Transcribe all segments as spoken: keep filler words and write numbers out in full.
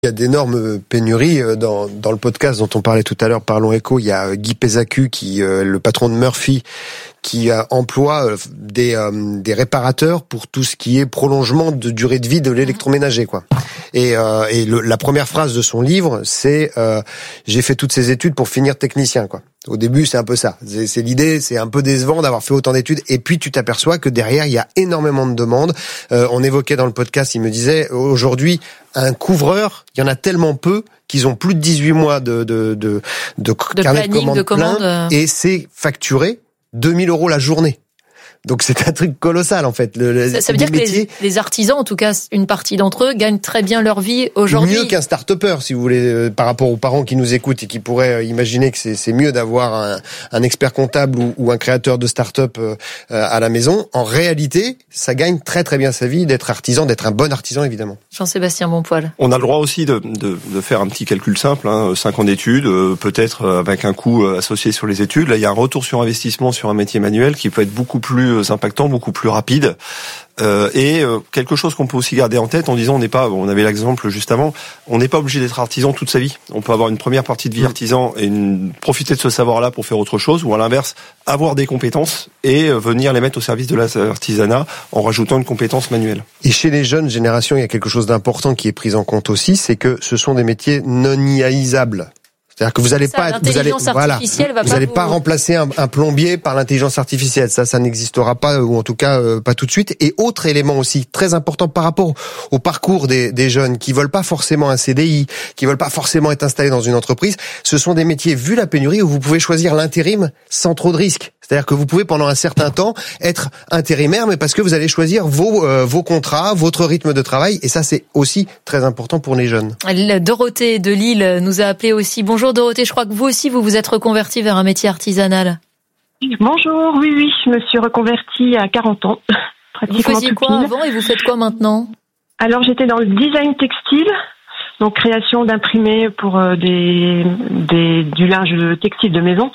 Il y a d'énormes pénuries dans, dans le podcast dont on parlait tout à l'heure, Parlons Éco. Il y a Guy Pézacu, qui, euh, le patron de Murphy, qui euh, emploie euh, des, euh, des réparateurs pour tout ce qui est prolongement de durée de vie de l'électroménager, quoi. Et, euh, et le, la première phrase de son livre, c'est euh, « J'ai fait toutes ces études pour finir technicien », quoi. Au début, c'est un peu ça. C'est, c'est l'idée, c'est un peu décevant d'avoir fait autant d'études. Et puis, tu t'aperçois que derrière, il y a énormément de demandes. Euh, on évoquait dans le podcast, il me disait, aujourd'hui, un couvreur, il y en a tellement peu qu'ils ont plus de dix-huit mois de, de, de, de, de carnet de commandes plein. Euh... Et c'est facturé deux mille euros la journée. Donc c'est un truc colossal en fait. Le, ça, ça veut dire métiers, que les, les artisans, en tout cas une partie d'entre eux, gagnent très bien leur vie aujourd'hui. Mieux qu'un start-upper, si vous voulez, euh, par rapport aux parents qui nous écoutent et qui pourraient euh, imaginer que c'est, c'est mieux d'avoir un, un expert comptable ou, ou un créateur de start-up euh, à la maison. En réalité, ça gagne très très bien sa vie d'être artisan, d'être un bon artisan évidemment. Jean-Sébastien Bonpoil. On a le droit aussi de, de, de faire un petit calcul simple, hein, cinq ans d'études, euh, peut-être avec un coût associé sur les études. Là, il y a un retour sur investissement sur un métier manuel qui peut être beaucoup plus impactant, beaucoup plus rapide, euh, et euh, quelque chose qu'on peut aussi garder en tête en disant on n'est pas, on avait l'exemple juste avant, on n'est pas obligé d'être artisan toute sa vie. On peut avoir une première partie de vie artisan et une, profiter de ce savoir-là pour faire autre chose, ou à l'inverse avoir des compétences et euh, venir les mettre au service de l'artisanat en rajoutant une compétence manuelle. Et chez les jeunes générations, il y a quelque chose d'important qui est pris en compte aussi, c'est que ce sont des métiers non IAisables. C'est-à-dire que vous n'allez pas, vous allez, voilà, vous n'allez pas, pas remplacer un, un plombier par l'intelligence artificielle. Ça, ça n'existera pas, ou en tout cas euh, pas tout de suite. Et autre élément aussi très important par rapport au parcours des, des jeunes qui veulent pas forcément un C D I, qui veulent pas forcément être installés dans une entreprise. Ce sont des métiers, vu la pénurie, où vous pouvez choisir l'intérim sans trop de risques. C'est-à-dire que vous pouvez pendant un certain temps être intérimaire, mais parce que vous allez choisir vos euh, vos contrats, votre rythme de travail, et ça c'est aussi très important pour les jeunes. Dorothée de Lille nous a appelé aussi. Bonjour Dorothée, je crois que vous aussi vous vous êtes reconvertie vers un métier artisanal. Bonjour, oui oui, je me suis reconvertie à quarante ans. Vous faisiez quoi avant et vous faites quoi maintenant ? Alors j'étais dans le design textile, donc création d'imprimés pour euh, des des du linge textile de maison.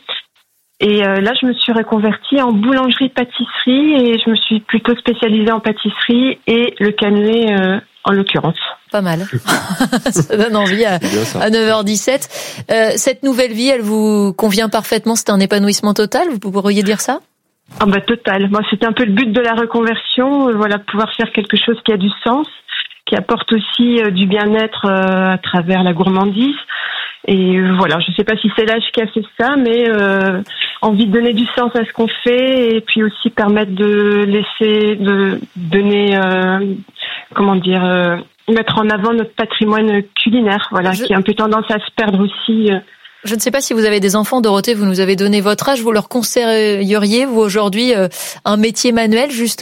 Et euh, là, je me suis reconvertie en boulangerie-pâtisserie et je me suis plutôt spécialisée en pâtisserie et le cannelé euh, en l'occurrence. Pas mal. Ça donne envie à, à neuf heures dix-sept. Euh, cette nouvelle vie, elle vous convient parfaitement? C'est un épanouissement total? Vous pourriez dire ça? Ah bah total. Moi, c'était un peu le but de la reconversion. Euh, voilà, pouvoir faire quelque chose qui a du sens, qui apporte aussi euh, du bien-être euh, à travers la gourmandise. Et voilà, je ne sais pas si c'est l'âge qui a fait ça, mais euh, envie de donner du sens à ce qu'on fait et puis aussi permettre de laisser, de donner, euh, comment dire, euh, mettre en avant notre patrimoine culinaire, voilà, je... qui a un peu tendance à se perdre aussi. Euh. Je ne sais pas si vous avez des enfants, Dorothée, vous nous avez donné votre âge, vous leur conseilleriez, vous aujourd'hui, euh, un métier manuel, justement ?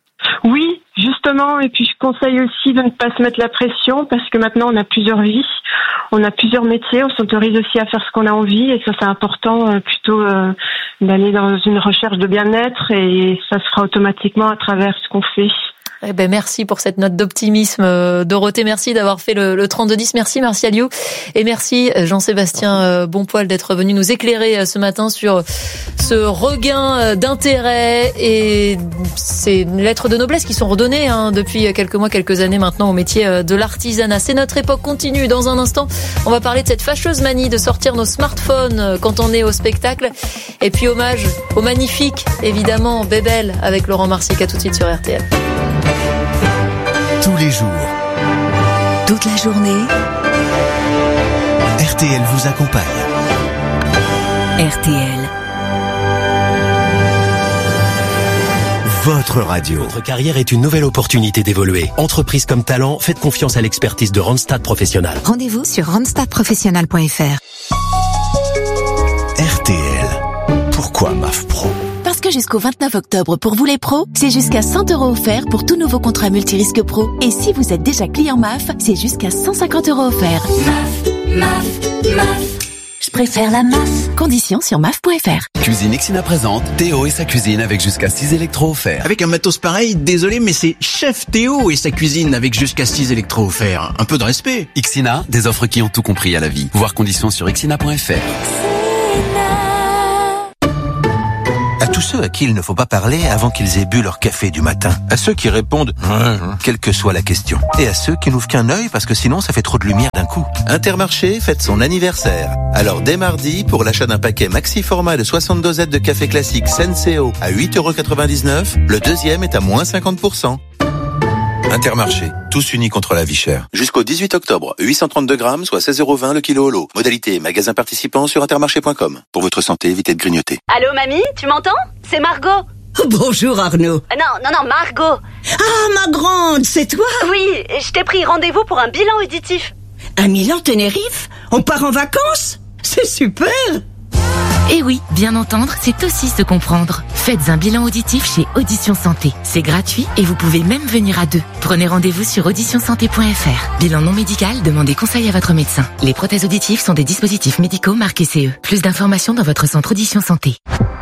Oui, justement, et puis je conseille aussi de ne pas se mettre la pression parce que maintenant on a plusieurs vies, on a plusieurs métiers, on s'autorise aussi à faire ce qu'on a envie et ça c'est important euh, plutôt euh, d'aller dans une recherche de bien-être et ça se fera automatiquement à travers ce qu'on fait. Eh ben merci pour cette note d'optimisme, Dorothée. Merci d'avoir fait le, le trente-deux dix. Merci Martial You. Et merci Jean-Sébastien Bonpoil d'être venu nous éclairer ce matin sur ce regain d'intérêt et ces lettres de noblesse qui sont redonnées hein, depuis quelques mois, quelques années maintenant au métier de l'artisanat. C'est notre époque continue. Dans un instant, on va parler de cette fâcheuse manie de sortir nos smartphones quand on est au spectacle. Et puis hommage au magnifique, évidemment, Bébel avec Laurent Marsic. À tout de suite sur R T L. Tous les jours, toute la journée, R T L vous accompagne. R T L. Votre radio. Votre carrière est une nouvelle opportunité d'évoluer. Entreprise comme talent, faites confiance à l'expertise de Randstad Professionnel. Rendez-vous sur randstad professionnel point f r. R T L. Pourquoi M A F Pro ? Parce que jusqu'au vingt-neuf octobre, pour vous les pros, c'est jusqu'à cent euros offerts pour tout nouveau contrat multirisque pro. Et si vous êtes déjà client M A F, c'est jusqu'à cent cinquante euros offerts. M A F, M A F, M A F. Je préfère la M A F. Conditions sur M A F point f r. Cuisine Ixina présente Théo et sa cuisine avec jusqu'à six électros offerts. Avec un matos pareil, désolé, mais c'est Chef Théo et sa cuisine avec jusqu'à six électros offerts. Un peu de respect. Ixina, des offres qui ont tout compris à la vie. Voir conditions sur ixina point f r. À tous ceux à qui il ne faut pas parler avant qu'ils aient bu leur café du matin. À ceux qui répondent « quelle que soit la question ». Et à ceux qui n'ouvrent qu'un œil parce que sinon ça fait trop de lumière d'un coup. Intermarché fête son anniversaire. Alors dès mardi, pour l'achat d'un paquet maxi format de soixante dosettes de café classique Senseo à huit euros quatre-vingt-dix-neuf, le deuxième est à moins cinquante pour cent. Intermarché, tous unis contre la vie chère. Jusqu'au dix-huit octobre, huit cent trente-deux grammes, soit seize euros vingt le kilo au lot. Modalité magasin participant sur intermarché point com. Pour votre santé, évitez de grignoter. Allô mamie, tu m'entends? C'est Margot. Bonjour Arnaud. Euh, non, non, non, Margot. Ah, ma grande, c'est toi? Oui, je t'ai pris rendez-vous pour un bilan auditif. Un Milan Tenerife? On part en vacances? C'est super! Et oui, bien entendre, c'est aussi se comprendre. Faites un bilan auditif chez Audition Santé. C'est gratuit et vous pouvez même venir à deux. Prenez rendez-vous sur audition santé point f r. Bilan non médical, demandez conseil à votre médecin. Les prothèses auditives sont des dispositifs médicaux marqués C E. Plus d'informations dans votre centre Audition Santé.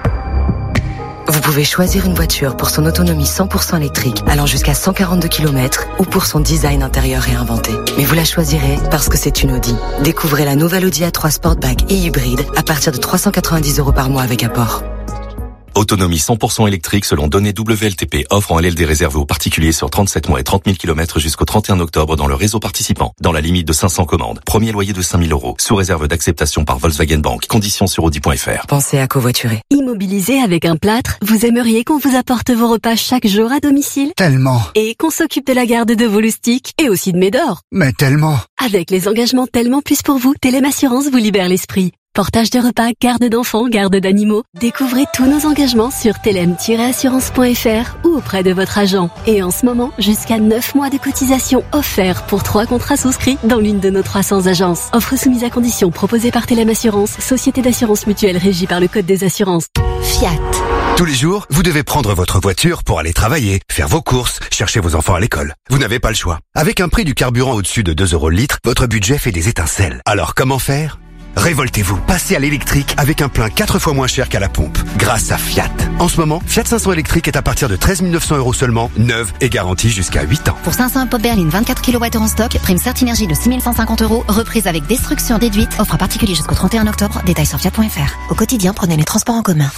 Vous pouvez choisir une voiture pour son autonomie cent pour cent électrique, allant jusqu'à cent quarante-deux kilomètres, ou pour son design intérieur réinventé. Mais vous la choisirez parce que c'est une Audi. Découvrez la nouvelle Audi A trois Sportback et hybride à partir de trois cent quatre-vingt-dix euros par mois avec apport. Autonomie cent pour cent électrique selon données W L T P. Offre en L L D réservée aux particuliers sur trente-sept mois et trente mille kilomètres jusqu'au trente et un octobre dans le réseau participant. Dans la limite de cinq cents commandes. Premier loyer de cinq mille euros. Sous réserve d'acceptation par Volkswagen Bank. Conditions sur audi point f r. Pensez à covoiturer. Immobilisé avec un plâtre, vous aimeriez qu'on vous apporte vos repas chaque jour à domicile? Tellement. Et qu'on s'occupe de la garde de vos loustiques et aussi de Médor? Mais tellement. Avec les engagements Tellement Plus pour vous, Telem Assurance vous libère l'esprit. Portage de repas, garde d'enfants, garde d'animaux. Découvrez tous nos engagements sur telem tiret assurance point f r ou auprès de votre agent. Et en ce moment, jusqu'à neuf mois de cotisation offerts pour trois contrats souscrits dans l'une de nos trois cents agences. Offre soumise à condition proposée par Telem Assurance, société d'assurance mutuelle régie par le Code des assurances. Fiat. Tous les jours, vous devez prendre votre voiture pour aller travailler, faire vos courses, chercher vos enfants à l'école. Vous n'avez pas le choix. Avec un prix du carburant au-dessus de deux euros le litre, votre budget fait des étincelles. Alors comment faire ? Révoltez-vous, passez à l'électrique avec un plein quatre fois moins cher qu'à la pompe, grâce à Fiat. En ce moment, Fiat cinq cents électrique est à partir de treize mille neuf cents euros seulement, neuve et garantie jusqu'à huit ans. Pour cinq cents pop berline vingt-quatre kilowattheures en stock, prime Certinergie de six mille cent cinquante euros, reprise avec destruction déduite, offre à particulier jusqu'au trente et un octobre, détails sur fiat point f r. Au quotidien, prenez les transports en commun.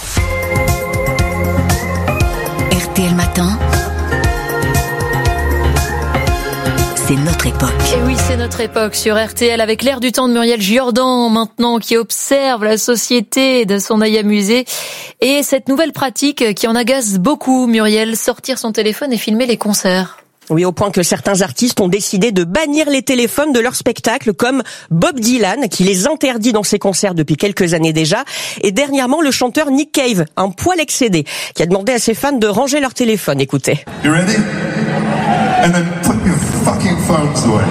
R T L Matin, c'est notre époque. Et oui, c'est notre époque sur R T L avec l'air du temps de Muriel Jourdan maintenant qui observe la société de son œil amusé et cette nouvelle pratique qui en agace beaucoup, Muriel, sortir son téléphone et filmer les concerts. Oui, au point que certains artistes ont décidé de bannir les téléphones de leurs spectacles, comme Bob Dylan, qui les interdit dans ses concerts depuis quelques années déjà, et dernièrement le chanteur Nick Cave, un poil excédé, qui a demandé à ses fans de ranger leur téléphone. Écoutez. You ready? And then put your fucking phones away.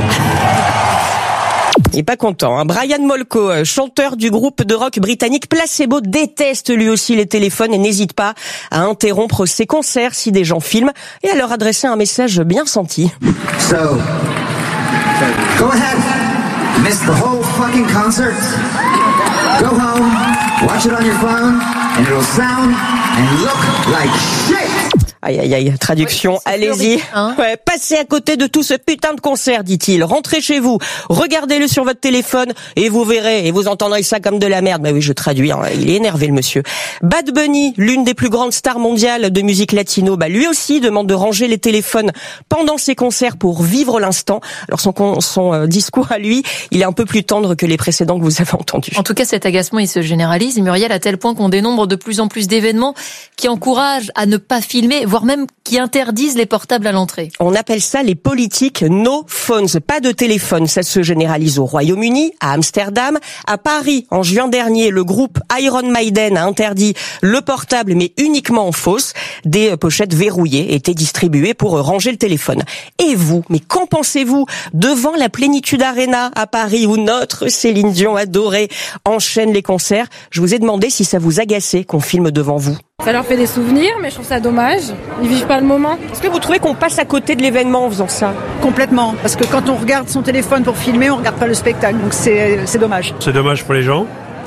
Il est pas content, hein. Brian Molko, chanteur du groupe de rock britannique Placebo, déteste lui aussi les téléphones et n'hésite pas à interrompre ses concerts si des gens filment et à leur adresser un message bien senti. So, go ahead, miss the whole fucking concert. Go home, watch it on your phone, and it'll sound and look like shit. Aïe, aïe, aïe, traduction, ouais, allez-y. Hein ouais, passez à côté de tout ce putain de concert, dit-il. Rentrez chez vous, regardez-le sur votre téléphone et vous verrez, et vous entendrez ça comme de la merde. Bah oui, je traduis, hein, il est énervé le monsieur. Bad Bunny, l'une des plus grandes stars mondiales de musique latino, bah lui aussi demande de ranger les téléphones pendant ses concerts pour vivre l'instant. Alors son, son euh, discours à lui, il est un peu plus tendre que les précédents que vous avez entendus. En tout cas, cet agacement, il se généralise, Muriel, à tel point qu'on dénombre de plus en plus d'événements qui encouragent à ne pas filmer, voire même qui interdisent les portables à l'entrée. On appelle ça les politiques no phones, pas de téléphone. Ça se généralise au Royaume-Uni, à Amsterdam, à Paris. En juin dernier, le groupe Iron Maiden a interdit le portable, mais uniquement en fausse. Des pochettes verrouillées étaient distribuées pour ranger le téléphone. Et vous, mais qu'en pensez-vous devant la Plénitude Arena à Paris, où notre Céline Dion adorée enchaîne les concerts? Je vous ai demandé si ça vous agaçait qu'on filme devant vous. Ça leur fait des souvenirs, mais je trouve ça dommage. Ils vivent pas le moment. Est-ce que vous trouvez qu'on passe à côté de l'événement en faisant ça? Complètement, parce que quand on regarde son téléphone pour filmer, on regarde pas le spectacle, donc c'est, c'est dommage. C'est dommage pour les gens,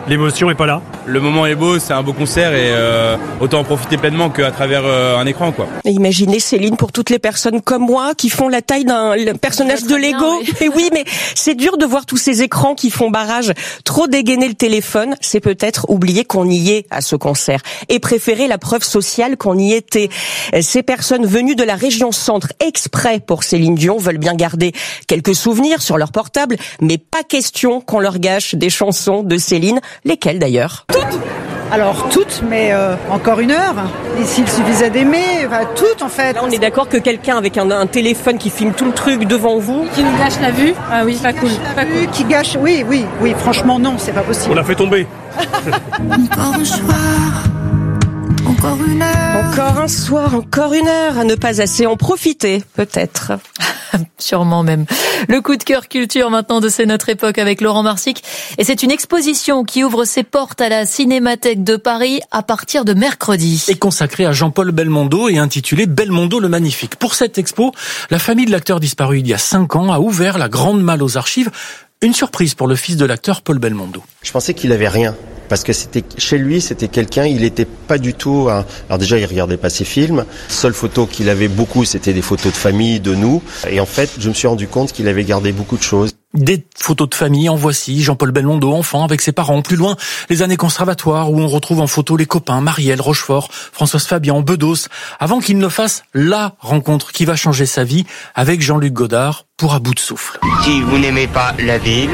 l'émotion est pas là. Le moment est beau, c'est un beau concert et euh, autant en profiter pleinement qu'à travers euh, un écran, quoi. Et imaginez, Céline, pour toutes les personnes comme moi qui font la taille d'un personnage de Lego. Bien, oui. Et oui, mais c'est dur de voir tous ces écrans qui font barrage. Trop dégainer le téléphone, c'est peut-être oublier qu'on y est à ce concert et préférer la preuve sociale qu'on y était. Ces personnes venues de la région centre exprès pour Céline Dion veulent bien garder quelques souvenirs sur leur portable, mais pas question qu'on leur gâche des chansons de Céline. Lesquelles d'ailleurs? Toutes. Alors toutes, mais euh, encore une heure. Et s'il suffisait d'aimer, enfin, toutes en fait. Là, on est d'accord que quelqu'un avec un, un téléphone qui filme tout le truc devant vous, qui nous gâche la vue, ah oui, pas cool, pas cool. Qui gâche, oui, oui, oui. Franchement, non, c'est pas possible. On l'a fait tomber. Encore un soir, encore une heure. Encore un soir, encore une heure, à ne pas assez en profiter, peut-être. Sûrement même. Le coup de cœur culture maintenant de C'est notre époque avec Laurent Marsic. Et c'est une exposition qui ouvre ses portes à la Cinémathèque de Paris à partir de mercredi. Et consacrée à Jean-Paul Belmondo et intitulée Belmondo le Magnifique. Pour cette expo, la famille de l'acteur disparu il y a cinq ans a ouvert la grande malle aux archives. Une surprise pour le fils de l'acteur Paul Belmondo. Je pensais qu'il avait rien. Parce que c'était chez lui, c'était quelqu'un, il était pas du tout... Un... Alors déjà, il regardait pas ses films. Seule photo qu'il avait beaucoup, c'était des photos de famille, de nous. Et en fait, je me suis rendu compte qu'il avait gardé beaucoup de choses. Des photos de famille, en voici. Jean-Paul Belmondo, enfant, avec ses parents. Plus loin, les années conservatoires, où on retrouve en photo les copains, Marielle, Rochefort, Françoise Fabian, Bedos, avant qu'il ne fasse la rencontre qui va changer sa vie avec Jean-Luc Godard pour À bout de souffle. Si vous n'aimez pas la ville...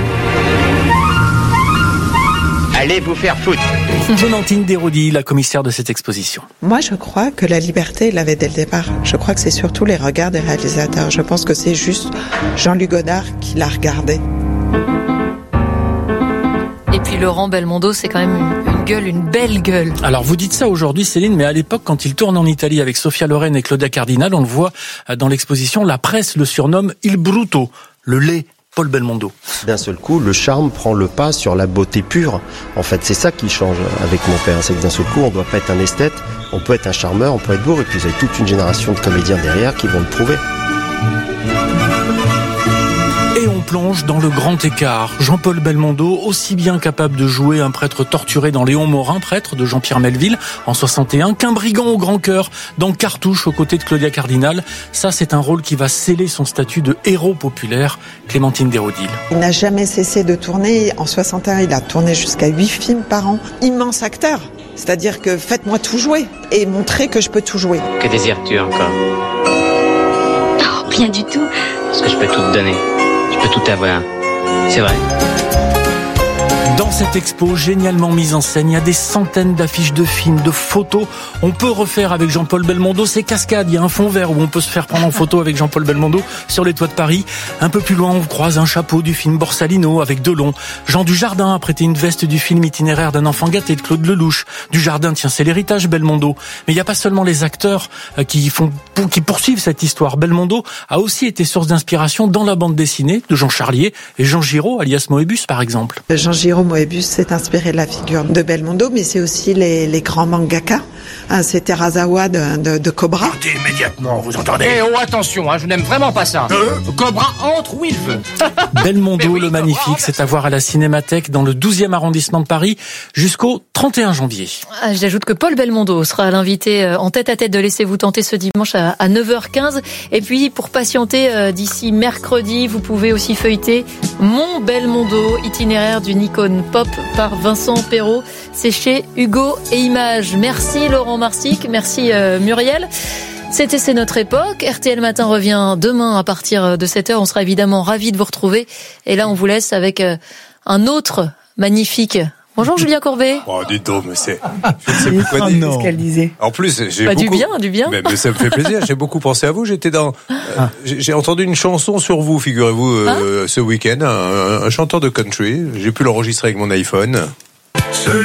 allez vous faire foutre. Clémentine Desrosiers, la commissaire de cette exposition. Moi, je crois que la liberté, il l'avait dès le départ. Je crois que c'est surtout les regards des réalisateurs. Je pense que c'est juste Jean-Luc Godard qui l'a regardé. Et puis Laurent Belmondo, c'est quand même une, une gueule, une belle gueule. Alors vous dites ça aujourd'hui, Céline, mais à l'époque, quand il tourne en Italie avec Sophia Loren et Claudia Cardinal, on le voit dans l'exposition, la presse le surnomme Il Bruto, le lait. Paul Belmondo. D'un seul coup, le charme prend le pas sur la beauté pure. En fait, c'est ça qui change avec mon père. C'est que d'un seul coup, on ne doit pas être un esthète, on peut être un charmeur, on peut être beau, et puis vous avez toute une génération de comédiens derrière qui vont le prouver. Et on plonge dans le grand écart. Jean-Paul Belmondo, aussi bien capable de jouer un prêtre torturé dans Léon Morin, prêtre de Jean-Pierre Melville en soixante et un, qu'un brigand au grand cœur dans Cartouche aux côtés de Claudia Cardinal. Ça, c'est un rôle qui va sceller son statut de héros populaire. Clémentine Desrosiers. Il n'a jamais cessé de tourner. En soixante et un, il a tourné jusqu'à huit films par an. Immense acteur. C'est-à-dire que faites-moi tout jouer et montrez que je peux tout jouer. Que désires-tu encore? Oh, rien du tout. Parce que je peux tout te donner. Je peux tout avoir. C'est vrai. Dans cette expo génialement mise en scène, il y a des centaines d'affiches de films, de photos. On peut refaire avec Jean-Paul Belmondo ces cascades. Il y a un fond vert où on peut se faire prendre en photo avec Jean-Paul Belmondo sur les toits de Paris. Un peu plus loin, on croise un chapeau du film Borsalino avec Delon. Jean Dujardin a prêté une veste du film Itinéraire d'un enfant gâté de Claude Lelouch. Dujardin, tiens, c'est l'héritage Belmondo. Mais il n'y a pas seulement les acteurs qui font, qui poursuivent cette histoire. Belmondo a aussi été source d'inspiration dans la bande dessinée de Jean Charlier et Jean Giraud, alias Moebius, par exemple. Jean Giraud Moebius s'est inspiré de la figure de Belmondo, mais c'est aussi les, les grands mangaka. Hein, c'est Terazawa de, de, de Cobra. Partez immédiatement, vous entendez? Eh oh, attention, hein, je n'aime vraiment pas ça. Euh Cobra entre où il veut. Belmondo, oui, le Cobra, Magnifique, c'est à voir à la Cinémathèque dans le douzième arrondissement de Paris jusqu'au trente et un janvier. Ah, j'ajoute que Paul Belmondo sera l'invité en tête à tête de Laissez-vous tenter ce dimanche à, à neuf heures quinze. Et puis, pour patienter euh, d'ici mercredi, vous pouvez aussi feuilleter Mon Belmondo, itinéraire d'une icône pop par Vincent Perrault. C'est chez Hugo et Images. Merci Laurent Marsic, merci euh, Muriel. C'était C'est notre époque. R T L Matin revient demain à partir de sept heures. On sera évidemment ravis de vous retrouver. Et là, on vous laisse avec euh, un autre magnifique. Bonjour Julien Courbet. Oh, dis donc, mais c'est... Je ne sais plus quoi dire. Qu'est-ce qu'elle disait? En plus, j'ai bah, beaucoup... Du bien, du bien. Mais, mais ça me fait plaisir, j'ai beaucoup pensé à vous. J'étais dans... Ah. J'ai entendu une chanson sur vous, figurez-vous, euh, ah. ce week-end. Un, un chanteur de country. J'ai pu l'enregistrer avec mon iPhone.